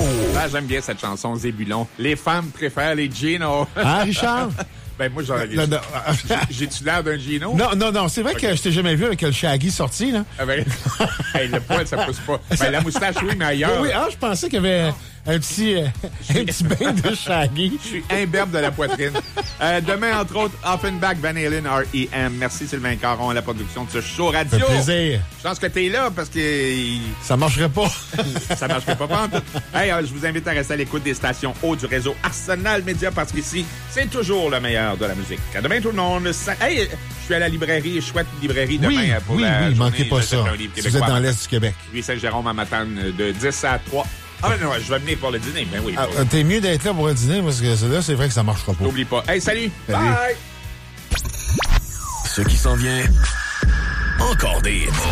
Ah, j'aime bien cette chanson, Zébulon. Les femmes préfèrent les Gino. Hein, Richard? Ben, moi, j'ai-tu l'air d'un Gino? Non. C'est vrai que je t'ai jamais vu avec le Shaggy sorti, là. Ah ben, hey, le poil, ça pousse pas. Ben, la moustache, oui, mais ailleurs. Oui, je pensais qu'il y avait un petit bain de Shaggy. Je suis imberbe de la poitrine. Demain, entre autres, Offenbach, Van Halen, R.E.M. Merci Sylvain Caron à la production de ce show radio. Ça fait plaisir. Je pense que t'es là parce que... Ça marcherait pas. Ça marcherait pas en tout. Hey, je vous invite à rester à l'écoute des stations haut du réseau Arsenal Média parce qu'ici, c'est toujours le meilleur de la musique. À demain tout le monde. Hey, je suis à la librairie, chouette librairie demain pour la journée. Manquez pas ça. Si vous êtes dans l'Est du Québec. Oui, Saint-Jérôme à Matane de 10 à 3. Ah non, je vais venir pour le dîner. Ben oui. T'es mieux d'être là pour le dîner parce que là, c'est vrai que ça marchera pas. N'oublie pas. Hey, salut. Bye. Ce qui s'en vient, encore des hits.